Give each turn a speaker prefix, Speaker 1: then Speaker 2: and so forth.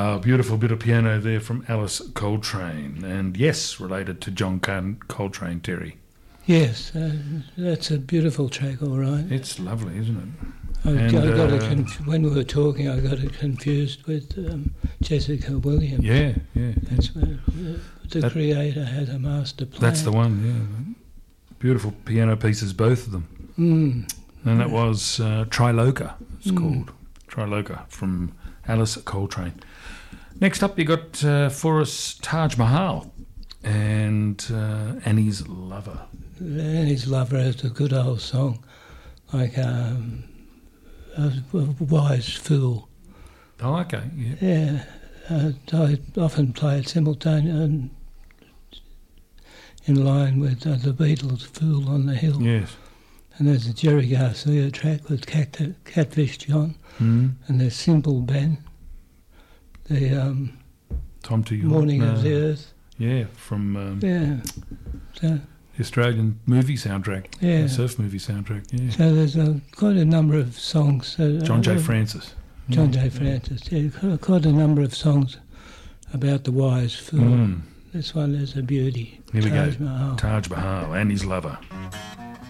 Speaker 1: Beautiful bit of piano there from Alice Coltrane. And yes, related to John Coltrane, Terry.
Speaker 2: Yes, that's a beautiful track, all right.
Speaker 1: It's lovely, isn't it?
Speaker 2: When we were talking, I got it confused with Jessica Williams.
Speaker 1: Yeah.
Speaker 2: That's where the creator had a master plan.
Speaker 1: That's the one, yeah. Beautiful piano pieces, both of them. And that was Triloka, it's called. Triloka from Alice Coltrane. Next up, you got for us Taj Mahal and Annie's Lover.
Speaker 2: Annie's Lover is a good old song, like a Wise Fool.
Speaker 1: Oh, okay, yeah.
Speaker 2: Yeah, I often play it simultaneously in line with the Beatles' Fool on the Hill.
Speaker 1: Yes.
Speaker 2: And there's a Jerry Garcia track with Catfish John, and there's Simple Ben, the
Speaker 1: Tom to Your
Speaker 2: Morning of the Earth.
Speaker 1: Yeah, from
Speaker 2: So,
Speaker 1: the Australian movie soundtrack,
Speaker 2: yeah.
Speaker 1: the surf movie soundtrack. Yeah.
Speaker 2: So there's quite a number of songs.
Speaker 1: John J. Francis.
Speaker 2: John J. Francis, yeah, quite a number of songs about the Wise Fool. This one is a beauty.
Speaker 1: Here we
Speaker 2: Taj
Speaker 1: go.
Speaker 2: Mahal.
Speaker 1: Taj Mahal, Annie's Lover.